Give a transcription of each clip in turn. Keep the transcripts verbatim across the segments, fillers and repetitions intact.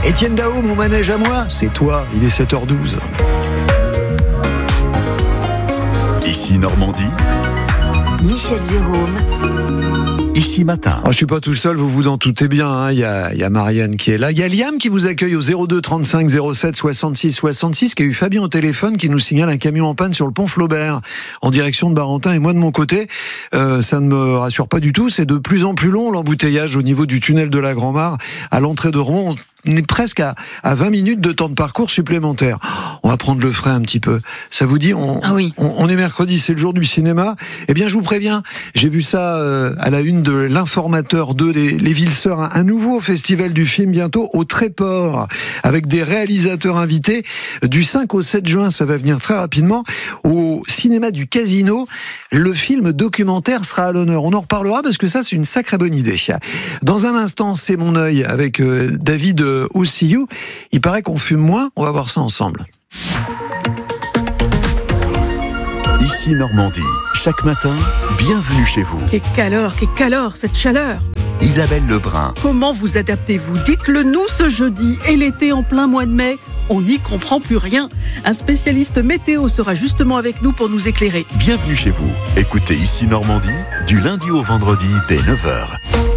Étienne Dao, mon manège à moi, c'est toi, il est sept heures douze. Ici Normandie. Michel Jérôme. Ici Matin. Alors, je suis pas tout seul, vous vous en doutez bien, hein. Il y a, il y a Marianne qui est là. Il y a Liam qui vous accueille au zéro deux trente-cinq zéro sept soixante-six soixante-six, qui a eu Fabien au téléphone qui nous signale un camion en panne sur le pont Flaubert en direction de Barentin. Et moi de mon côté, euh, ça ne me rassure pas du tout. C'est de plus en plus long l'embouteillage au niveau du tunnel de la Grand-Mare à l'entrée de Rouen. On est presque à, à vingt minutes de temps de parcours supplémentaire. On va prendre le frein un petit peu. Ça vous dit, on, ah oui. on, on est mercredi, c'est le jour du cinéma. Eh bien, je vous préviens, j'ai vu ça euh, à la une de l'Informateur deux, les, les Villes Sœurs, un, un nouveau festival du film bientôt au Tréport, avec des réalisateurs invités. Du cinq au sept juin, ça va venir très rapidement. Au cinéma du Casino, le film documentaire sera à l'honneur. On en reparlera parce que ça, c'est une sacrée bonne idée. Dans un instant, c'est mon œil avec euh, David O C U. Il paraît qu'on fume moins, on va voir ça ensemble. Ici Normandie. Chaque matin, bienvenue chez vous. Quelle caleur, quelle caleur, cette chaleur. Isabelle Lebrun. Comment vous adaptez-vous? Dites-le nous ce jeudi et l'été en plein mois de mai. On n'y comprend plus rien. Un spécialiste météo sera justement avec nous pour nous éclairer. Bienvenue chez vous. Écoutez Ici Normandie, du lundi au vendredi dès neuf heures.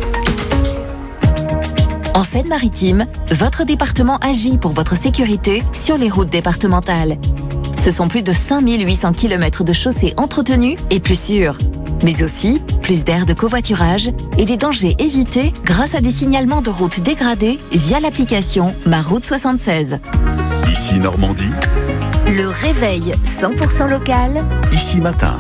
En Seine-Maritime, votre département agit pour votre sécurité sur les routes départementales. Ce sont plus de cinq mille huit cents kilomètres de chaussées entretenues et plus sûres. Mais aussi plus d'aires de covoiturage et des dangers évités grâce à des signalements de routes dégradées via l'application Ma Route soixante-seize. Ici Normandie. Le réveil cent pour cent local. Ici Matin.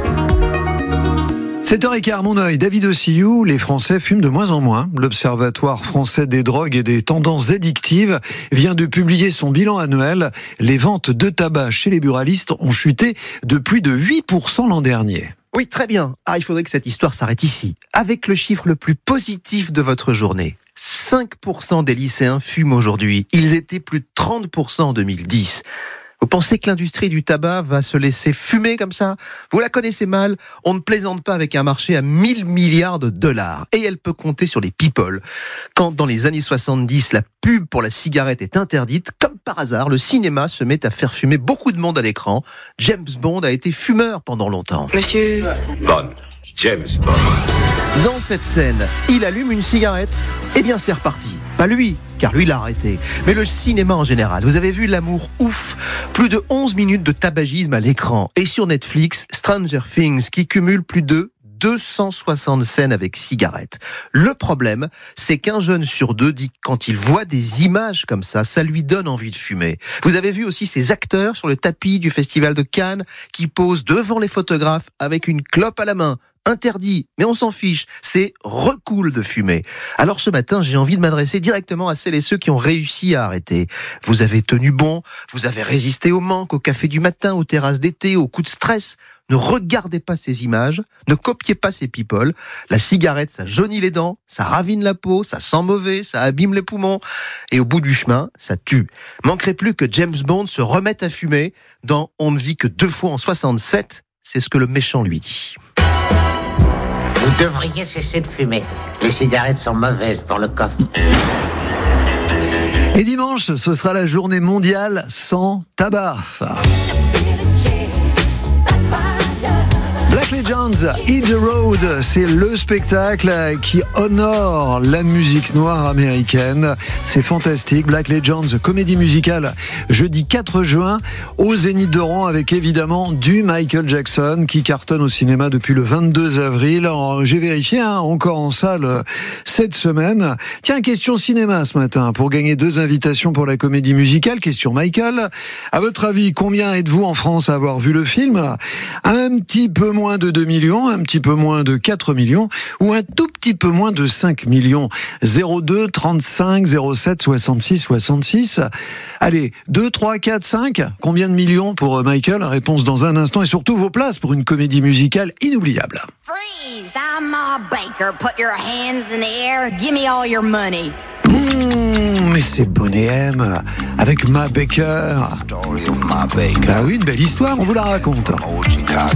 sept heures quinze, mon œil, David O C U, les Français fument de moins en moins. L'Observatoire français des drogues et des tendances addictives vient de publier son bilan annuel. Les ventes de tabac chez les buralistes ont chuté de plus de huit pour cent l'an dernier. Oui, très bien. Ah, il faudrait que cette histoire s'arrête ici, avec le chiffre le plus positif de votre journée. cinq pour cent des lycéens fument aujourd'hui. Ils étaient plus de trente pour cent en deux mille dix. Vous pensez que l'industrie du tabac va se laisser fumer comme ça? Vous la connaissez mal, on ne plaisante pas avec un marché à mille milliards de dollars. Et elle peut compter sur les people. Quand dans les années soixante-dix, la pub pour la cigarette est interdite, comme par hasard, le cinéma se met à faire fumer beaucoup de monde à l'écran. James Bond a été fumeur pendant longtemps. Monsieur Bond, James Bond. Dans cette scène, il allume une cigarette. Eh bien, c'est reparti. Pas lui, car lui l'a arrêté. Mais le cinéma en général. Vous avez vu L'amour ouf. Plus de onze minutes de tabagisme à l'écran. Et sur Netflix, Stranger Things, qui cumule plus de deux cent soixante scènes avec cigarette. Le problème, c'est qu'un jeune sur deux dit que quand il voit des images comme ça, ça lui donne envie de fumer. Vous avez vu aussi ces acteurs sur le tapis du Festival de Cannes qui posent devant les photographes avec une clope à la main. Interdit, mais on s'en fiche, c'est recool de fumer. Alors ce matin, j'ai envie de m'adresser directement à celles et ceux qui ont réussi à arrêter. Vous avez tenu bon, vous avez résisté au manque, au café du matin, aux terrasses d'été, aux coups de stress. Ne regardez pas ces images, ne copiez pas ces people. La cigarette, ça jaunit les dents, ça ravine la peau, ça sent mauvais, ça abîme les poumons. Et au bout du chemin, ça tue. Manquerait plus que James Bond se remette à fumer dans On ne vit que deux fois en soixante-sept. C'est ce que le méchant lui dit. Vous devriez cesser de fumer. Les cigarettes sont mauvaises pour le coffre. Et dimanche, ce sera la journée mondiale sans tabac. Black Legends, Hit the Road, c'est le spectacle qui honore la musique noire américaine. C'est fantastique. Black Legends, comédie musicale, jeudi quatre juin, au Zénith de Rouen, avec évidemment du Michael Jackson qui cartonne au cinéma depuis le vingt-deux avril. Alors, j'ai vérifié, hein, encore en salle cette semaine. Tiens, question cinéma ce matin, pour gagner deux invitations pour la comédie musicale. Question Michael. À votre avis, combien êtes-vous en France à avoir vu le film? Un petit peu moins moins de deux millions, un petit peu moins de quatre millions ou un tout petit peu moins de cinq millions. zéro deux trente-cinq zéro sept soixante-six soixante-six. Allez, deux, trois, quatre, cinq. Combien de millions pour Michael? Réponse dans un instant et surtout vos places pour une comédie musicale inoubliable. Freeze, I'm Ma Baker. Put your hands in the air. Give me all your money. Mmh, mais c'est Bonnet M avec Ma Baker. Ah oui, une belle histoire, on vous la raconte.